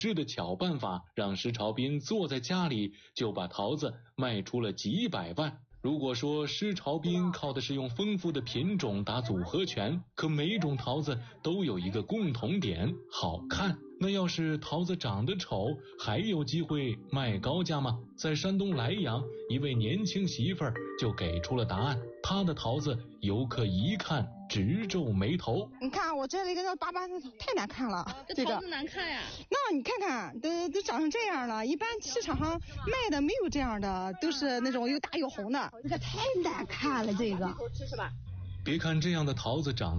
制的巧办法，让施朝斌坐在家里就把桃子卖出了几百万。如果说施朝斌靠的是用丰富的品种打组合拳，可每种桃子都有一个共同点，好看。那要是桃子长得丑，还有机会卖高价吗？在山东莱阳，一位年轻媳妇儿就给出了答案。她的桃子，游客一看直皱眉头。 你看我这里跟这粑粑太难看了， 这桃子难看呀。 那你看看，都长成这样了，一般市场上卖的没有这样的，都是那种又大又红的。 这个太难看了，这个。 一口吃是吧？ 别看这样的桃子长